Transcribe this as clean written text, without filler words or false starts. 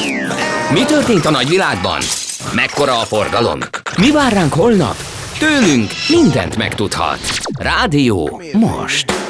Mi történt a nagyvilágban? Mekkora a forgalom? Mi vár ránk holnap? Tőlünk mindent megtudhat. Rádió most.